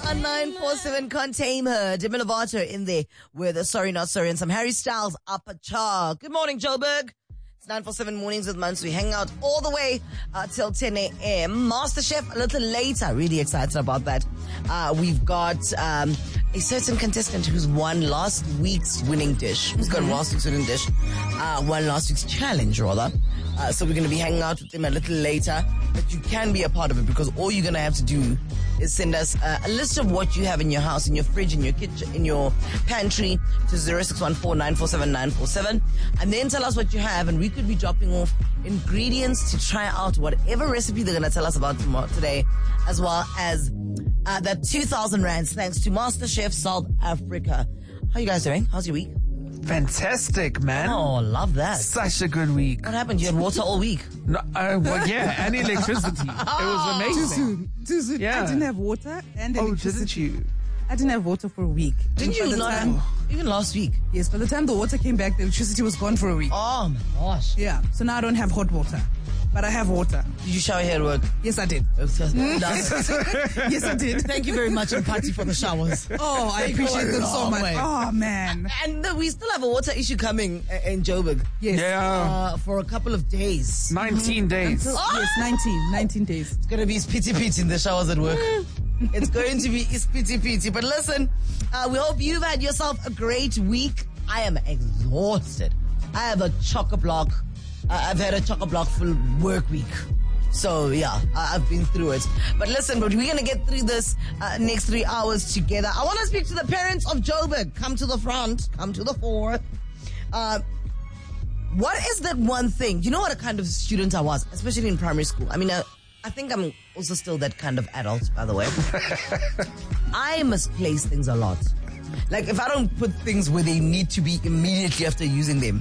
on 947 Contain Her. Demi Lovato in there with Sorry Not Sorry and some Harry Styles Upper Char. Good morning, Joburg. It's 947 Mornings with Mans. We hang out all the way till 10 a.m. MasterChef a little later. Really excited about that. We've got a certain contestant who's won last week's winning dish. Who's got last week's winning dish? Won last week's challenge, rather. So we're going to be hanging out with him a little later. But you can be a part of it because all you're going to have to do is send us a list of what you have in your house, in your fridge, in your kitchen, in your pantry to 0614-947-947. And then tell us what you have, and we could be dropping off ingredients to try out whatever recipe they're going to tell us about today, as well as that 2,000 rands thanks to MasterChef South Africa. How you guys doing? How's your week? Fantastic, man. Oh, love that. Such a good week. What happened? You had water all week? No, well, yeah, and electricity. It was amazing. Too soon. Yeah. I didn't have water and electricity. Didn't you? I didn't have water for a week. Didn't you not have? Even last week? Yes, by the time the water came back, the electricity was gone for a week. Oh my gosh. Yeah, so now I don't have hot water, but I have water. Did you shower here at work? Yes, I did. Yes, I did. Thank you very much, and Patty, for the showers. Oh, I appreciate them so much. Oh, man. And we still have a water issue coming in Joburg. Yes. Yeah. For a couple of days. 19 days. Yes, 19 days. It's going to be spitty in the showers at work. It's going to be spitty. But listen, we hope you've had yourself a great week. I am exhausted. I have a chock-a-block. I've had a chock-a-block full work week. So, yeah, I've been through it. But listen, we're going to get through this next 3 hours together. I want to speak to the parents of Joburg. Come to the front. Come to the fore. What is that one thing? You know what a kind of student I was, especially in primary school? I mean, I think I'm also still that kind of adult, by the way. I misplace things a lot. Like, if I don't put things where they need to be immediately after using them,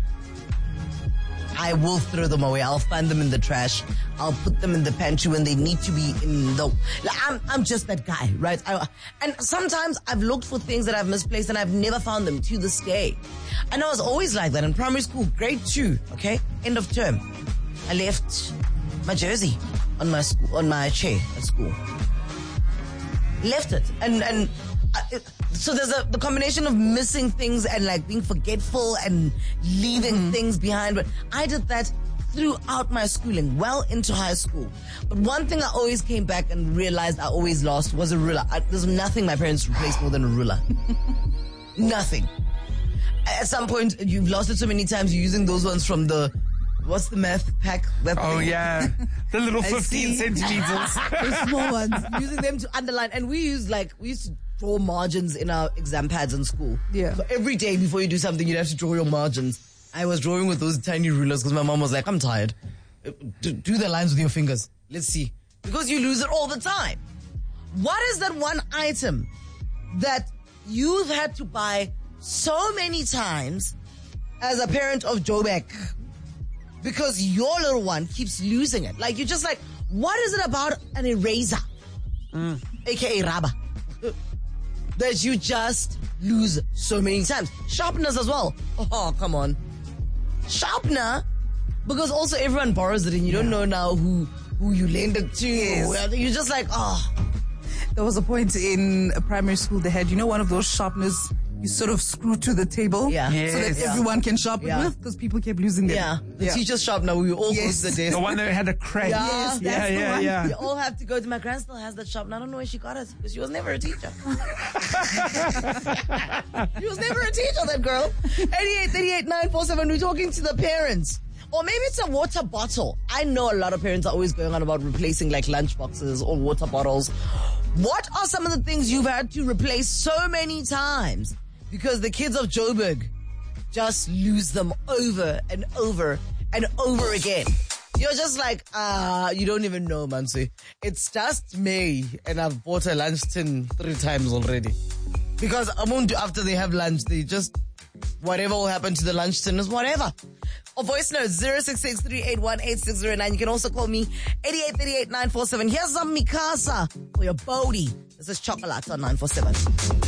I will throw them away. I'll find them in the trash. I'll put them in the pantry when they need to be in the... Like, I'm just that guy, right? And sometimes I've looked for things that I've misplaced and I've never found them to this day. And I was always like that in primary school, grade 2, okay? End of term. I left my jersey on my chair at school. Left it. So there's the combination of missing things and like being forgetful and leaving things behind. But I did that throughout my schooling, well into high school. But one thing I always came back and realized I always lost was a ruler. There's nothing my parents replaced more than a ruler. Nothing. At some point, you've lost it so many times, you're using those ones from what's the math pack? Oh, yeah. The little 15 centimeters. The small ones. Using them to underline. And we used to draw margins in our exam pads in school. Yeah. So every day before you do something, you'd have to draw your margins. I was drawing with those tiny rulers because my mom was like, I'm tired. Do the lines with your fingers. Let's see. Because you lose it all the time. What is that one item that you've had to buy so many times as a parent of Joburg? Because your little one keeps losing it. Like, you're just like, what is it about an eraser? AKA rubber. That you just lose so many times. Sharpeners as well. Oh, come on. Sharpener? Because also everyone borrows it and you don't know now who you lend it to. Yes. You're just like, oh. There was a point in primary school they had, one of those sharpeners you sort of screw to the table. Yeah. Yes. So that everyone can sharpen with, because people kept losing them. Yeah. The teacher's sharpener, we all go to the desk. The one that had a crack. Yeah. Yes, that's the one. Yeah. We all have to go to... My grand still has that sharpener. I don't know where she got it because she was never a teacher. She was never a teacher, that girl. 8838-947. We're talking to the parents. Or maybe it's a water bottle. I know a lot of parents are always going on about replacing like lunch boxes or water bottles. What are some of the things you've had to replace so many times because the kids of Joburg just lose them over and over and over again? You're just like, you don't even know, Mansi. It's just May and I've bought a lunch tin 3 times already. Because after they have lunch, they just, whatever will happen to the lunch tin is whatever. Or voice note 0663818609. You can also call me 8838-947. Here's some Mikasa for your Bodhi. This is Chocolate on 947.